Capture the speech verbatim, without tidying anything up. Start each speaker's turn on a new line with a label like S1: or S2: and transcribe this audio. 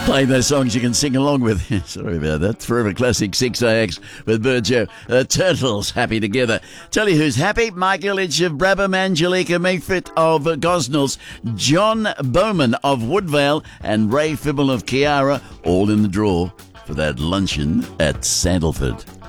S1: Playing those songs you can sing along with. Sorry about that. Forever Classic six A X with Burjo. The Turtles happy together. Tell you who's happy. Mike Illich of Brabham, Angelica Meafit of Gosnells, John Bowman of Woodvale, and Ray Fibble of Kiara, all in the draw for that luncheon at Sandalford.